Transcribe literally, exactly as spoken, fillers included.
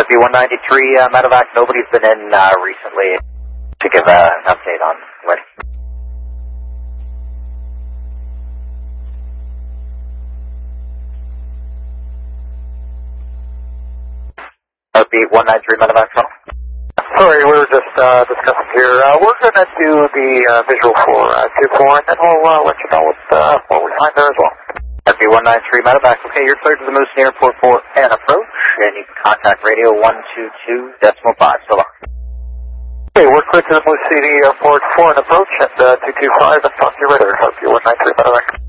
R B one ninety-three, uh, medevac, nobody's been in uh, recently to give uh, an update on when. R B one ninety-three, medevac, call. Sorry, we were just uh, discussing here. Uh, we're going to do the uh, visual for uh, two four, and then we'll uh, let you know what, uh, what we find there as well. R B one ninety-three, medevac. Okay, you're cleared to the Moose Airport for an approach, and you can contact radio one two two decimal five. So long. Okay, we're cleared to the Moose City Airport for an approach, and uh, two two five, and talk to you later. R B one ninety-three, medevac.